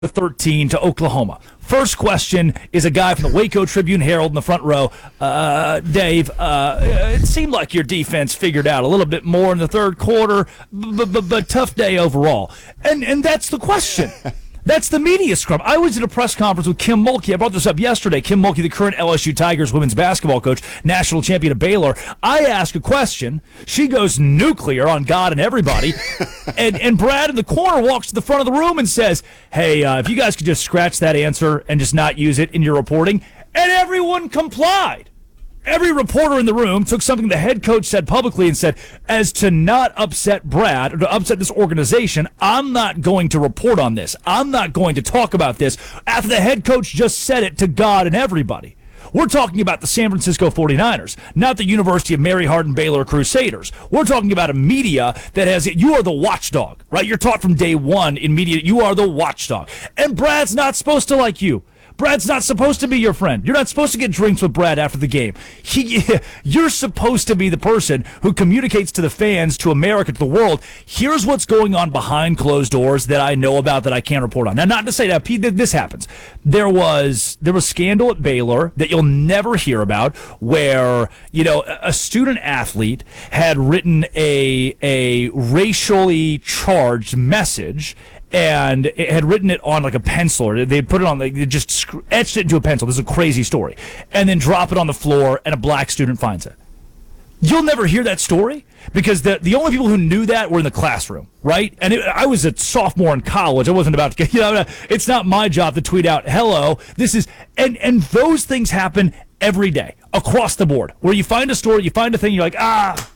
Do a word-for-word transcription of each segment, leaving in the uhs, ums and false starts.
thirteen to Oklahoma. First question is a guy from the Waco Tribune Herald in the front row. Uh, Dave, uh, it seemed like your defense figured out a little bit more in the third quarter, but, but, but tough day overall. And and that's the question. That's the media scrum. I was at a press conference with Kim Mulkey. I brought this up yesterday. Kim Mulkey, the current L S U Tigers women's basketball coach, national champion of Baylor. I ask a question. She goes nuclear on God and everybody. and, and Brad in the corner walks to the front of the room and says, hey, uh, if you guys could just scratch that answer and just not use it in your reporting. And everyone complied. Every reporter in the room took something the head coach said publicly and said, as to not upset Brad or to upset this organization, I'm not going to report on this. I'm not going to talk about this after the head coach just said it to God and everybody. We're talking about the San Francisco forty-niners, not the University of Mary Hardin Baylor Crusaders. We're talking about a media that has, you are the watchdog, right? You're taught from day one in media, you are the watchdog. And Brad's not supposed to like you. Brad's not supposed to be your friend. You're not supposed to get drinks with Brad after the game. He, you're supposed to be the person who communicates to the fans, to America, to the world, here's what's going on behind closed doors that I know about that I can't report on. Now, not to say that this happens. There was there was scandal at Baylor that you'll never hear about where, you know, a student athlete had written a a racially charged message and it had written it on like a pencil, or they put it on, like, they just etched it into a pencil. This is a crazy story. And then drop it on the floor, and a black student finds it. You'll never hear that story because the the only people who knew that were in the classroom, right? And it, I was a sophomore in college. I wasn't about to get, you know, it's not my job to tweet out, hello, this is, and, and those things happen every day across the board where you find a story, you find a thing, you're like, ah,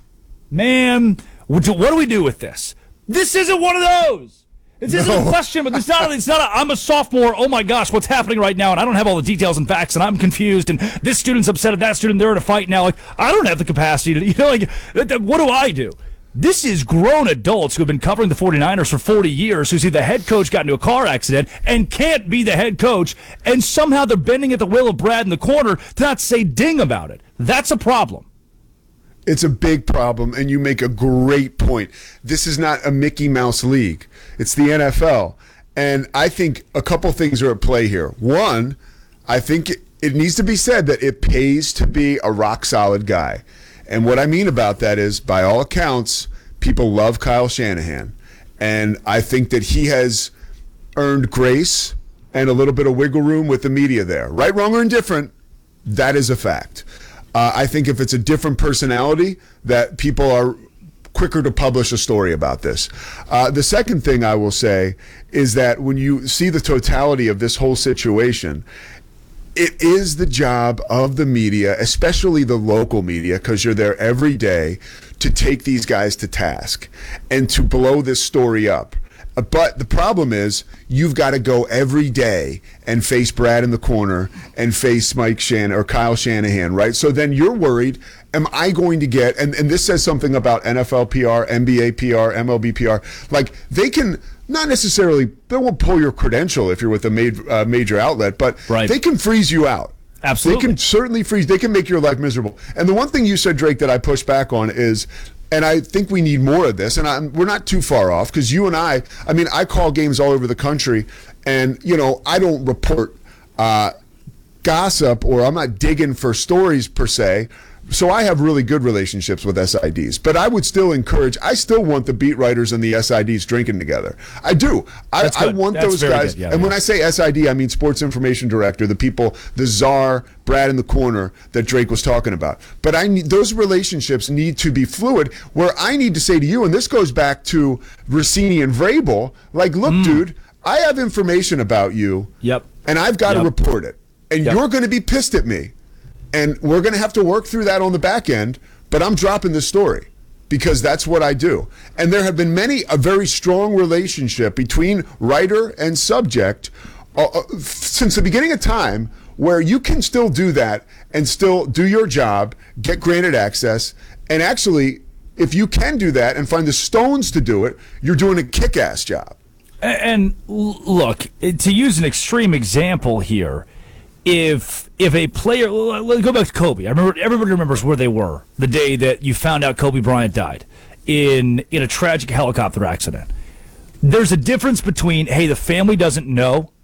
man, what do, what do we do with this? This isn't one of those. This isn't no. a question, but it's not. It's not. A, I'm a sophomore. Oh my gosh, what's happening right now? And I don't have all the details and facts, and I'm confused. And this student's upset at that student. They're in a fight now. Like, I don't have the capacity to. You know, like, what do I do? This is grown adults who have been covering the forty-niners for forty years, who see the head coach got into a car accident and can't be the head coach, and somehow they're bending at the will of Brad in the corner to not say ding about it. That's a problem. It's a big problem, and you make a great point. This is not a Mickey Mouse league. It's the N F L. And I think a couple things are at play here. One, I think it, it needs to be said that it pays to be a rock-solid guy. And what I mean about that is, by all accounts, people love Kyle Shanahan. And I think that he has earned grace and a little bit of wiggle room with the media there. Right, wrong, or indifferent, that is a fact. Uh, I think if it's a different personality, that people are quicker to publish a story about this. Uh, the second thing I will say is that when you see the totality of this whole situation, it is the job of the media, especially the local media, because you're there every day, to take these guys to task and to blow this story up. But the problem is you've got to go every day and face Brad in the corner and face Mike Shan or Kyle Shanahan, right? So then you're worried, am I going to get, and, and this says something about N F L P R, N B A P R, M L B P R, like they can not necessarily, they won't pull your credential if you're with a major, uh, major outlet, but right. They can freeze you out. Absolutely. They can certainly freeze, they can make your life miserable. And the one thing you said, Drake, that I push back on is, and I think we need more of this, and I'm, we're not too far off, because you and I, I mean, I call games all over the country, and, you know, I don't report uh, gossip, or I'm not digging for stories per se, so I have really good relationships with S I Ds. But I would still encourage, I still want the beat writers and the S I Ds drinking together. I do. I, I want That's those guys. Yeah, and yeah. when I say S I D, I mean Sports Information Director, the people, the czar, Brad in the corner that Drake was talking about. But I need, those relationships need to be fluid, where I need to say to you, and this goes back to Rossini and Vrabel, like, look, mm. dude, I have information about you, yep. and I've got yep. to report it. And yep. you're going to be pissed at me. And we're going to have to work through that on the back end, but I'm dropping this story because that's what I do. And there have been many, a very strong relationship between writer and subject uh, uh, since the beginning of time, where you can still do that and still do your job, get granted access, and actually, if you can do that and find the stones to do it, you're doing a kick-ass job. And look, to use an extreme example here, If if a player, let's go back to Kobe. I remember everybody remembers where they were the day that you found out Kobe Bryant died in in a tragic helicopter accident. There's a difference between, hey, the family doesn't know